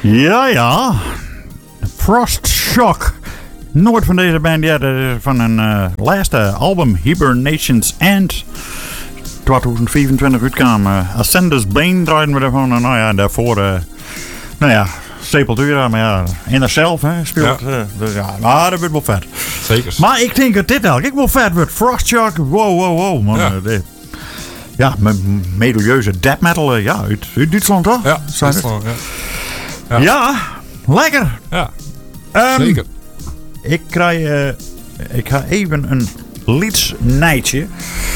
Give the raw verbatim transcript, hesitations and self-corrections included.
Ja, ja. Frost Shock. Nooit van deze band. Ja, van een uh, laatste album. Hibernation's End. twintig vierentwintig uitkwam. Uh, Ascendus Bane draaiden we ervan. Uh, nou ja, daarvoor... Uh, nou ja... Sepultura, maar ja, in zichzelf hè, speelt. Ja. Uh, dus ja, nou, dat wordt wel vet. Zeker. Maar ik denk dat dit eigenlijk wel vet wordt. Frost Shock, wow, wow, wow. Man, ja, uh, dit, ja melodieuze death metal, uh, ja, uit, uit Duitsland toch? Ja, Duitsland, ja. Ja. Ja, lekker. Ja, um, zeker. Ik krijg, uh, ik ga even een lieds nijtje.